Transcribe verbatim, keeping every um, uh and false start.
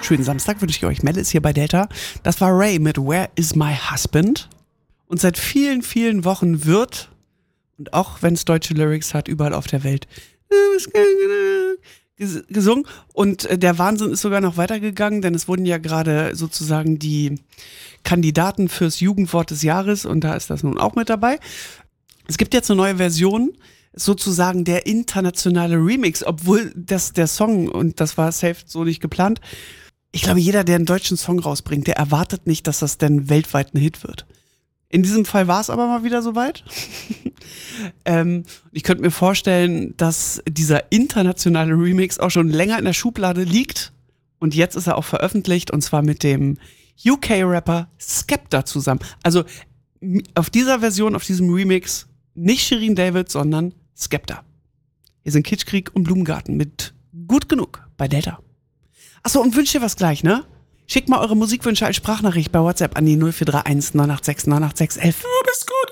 Schönen Samstag wünsche ich euch. Melle ist hier bei Delta. Das war Ray mit Where is my husband? Und seit vielen, vielen Wochen wird, und auch wenn es deutsche Lyrics hat, überall auf der Welt gesungen. Und der Wahnsinn ist sogar noch weitergegangen, denn es wurden ja gerade sozusagen die Kandidaten fürs Jugendwort des Jahres und da ist das nun auch mit dabei. Es gibt jetzt eine neue Version, sozusagen der internationale Remix, obwohl das der Song, und das war safe so nicht geplant, ich glaube, jeder, der einen deutschen Song rausbringt, der erwartet nicht, dass das denn weltweit ein Hit wird. In diesem Fall war es aber mal wieder soweit. ähm, ich könnte mir vorstellen, dass dieser internationale Remix auch schon länger in der Schublade liegt und jetzt ist er auch veröffentlicht und zwar mit dem U K-Rapper Skepta zusammen. Also auf dieser Version, auf diesem Remix nicht Shirin David, sondern Skepta. Hier sind Kitschkrieg und Blumengarten mit Gut genug bei Delta. Achso, und wünscht ihr was gleich, ne? Schickt mal eure Musikwünsche als Sprachnachricht bei WhatsApp an die null vier drei eins neun acht sechs neun acht sechs elf. Du bist gut.